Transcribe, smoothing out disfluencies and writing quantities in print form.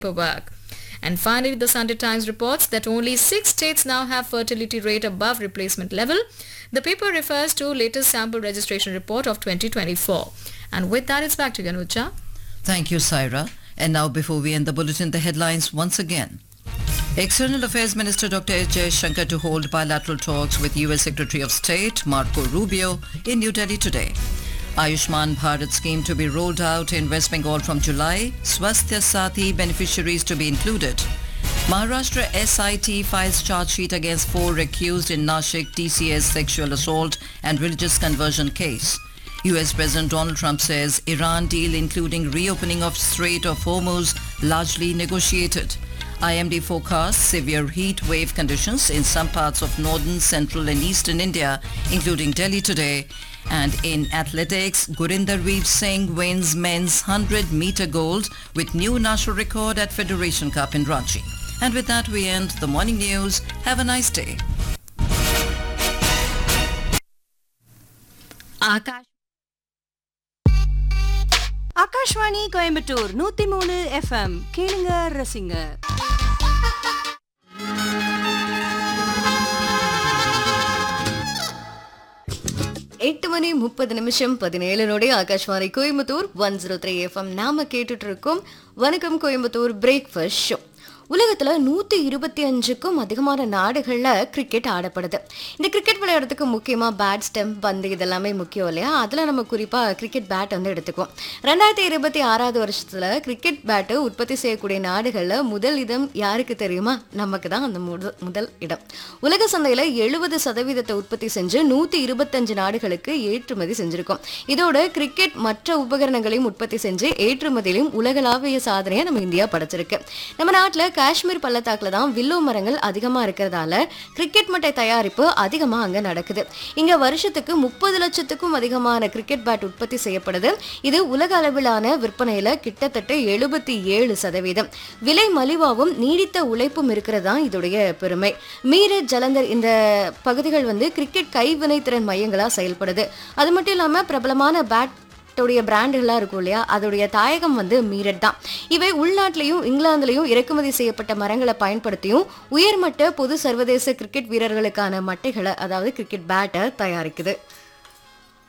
paperwork. And finally, the Sunday Times reports that only 6 states now have fertility rate above replacement level. The paper refers to latest sample registration report of 2024. And with that, it's back to you, Anuja. Thank you, Saira. And now, before we end the bulletin, the headlines once again. External Affairs Minister Dr. S. Jaishankar to hold bilateral talks with US Secretary of State Marco Rubio in New Delhi today. Ayushman Bharat scheme to be rolled out in West Bengal from July. Swasthya Sathi beneficiaries to be included. Maharashtra SIT files charge sheet against 4 accused in Nashik TCS sexual assault and religious conversion case. US President Donald Trump says Iran deal including reopening of Strait of Hormuz largely negotiated. IMD forecasts severe heat wave conditions in some parts of northern, central and eastern India, including Delhi today. And in athletics, Gurinder Reep Singh wins men's 100-meter gold with new national record at Federation Cup in Ranchi. And with that, we end the morning news. Have a nice day. Akashvani Coimbatore 103 FM கேளுங்க ரசிங்க. எட்டு மணி 30 நிமிஷம் 17 Akashvani Coimbatore 103 FM நாம கேட்டுட்டு இருக்கோம். வணக்கம் Coimbatore breakfast show. உலகத்துல 125க்கும் அதிகமான நாடுகள்ல கிரிக்கெட் ஆடப்படுது. இந்த கிரிக்கெட் விளையாடுறதுக்கு முக்கியமா பேட், ஸ்டெம்ப், பந்து இதெல்லாமே முக்கியம் இல்லையா? அதுல நம்ம குறிப்பா கிரிக்கெட் பேட் வந்து எடுத்துக்குவோம். 2026 வருஷத்துல கிரிக்கெட் பேட்டு உற்பத்தி செய்யக்கூடிய நாடுகள்ல முதல் இடம் யாருக்கு தெரியுமா? நமக்கு தான் அந்த முதல் இடம். உலக சந்தையில 70% உற்பத்தி செஞ்சு 125 நாடுகளுக்கு ஏற்றுமதி செஞ்சிருக்கோம். இதோட கிரிக்கெட் மற்ற உபகரணங்களையும் உற்பத்தி செஞ்சு ஏற்றுமதியிலும் உலகளாவிய சாதனையை நம்ம இந்தியா படைச்சிருக்கு. நம்ம நாட்டுல காஷ்மீர் பள்ளத்தாக்குல தான் வில்லோ மரங்கள் அதிகமா இருக்கிறதால கிரிக்கெட் மட்டை தயாரிப்பு அதிகமா அங்க நடக்குது. இங்க வருஷத்துக்கு 30 லட்சத்துக்கும் அதிகமான கிரிக்கெட் பேட் உற்பத்தி செய்யப்படுது. இது உலக அளவிலான விற்பனையில கிட்டத்தட்ட 77%. விலை மலிவாகவும் நீடித்த உழைப்பும் இருக்கிறதா இதோடைய பெருமை. மீரட், ஜலந்தர் இந்த பகுதிகள் வந்து கிரிக்கெட் கைவினைத்திறன் மையங்களா செயல்படுது. அது மட்டும் இல்லாம பிரபலமான பேட் பிராண்டுகளா இருக்கும் இல்லையா, அதோடைய தாயகம் வந்து மீரட் தான். இவை உள்நாட்டிலையும் இங்கிலாந்துலையும் இறக்குமதி செய்யப்பட்ட மரங்களை பயன்படுத்தியும் உயர்மட்ட பொது சர்வதேச கிரிக்கெட் வீரர்களுக்கான மட்டைகளை, அதாவது கிரிக்கெட் பேட்டை தயாரிக்குது.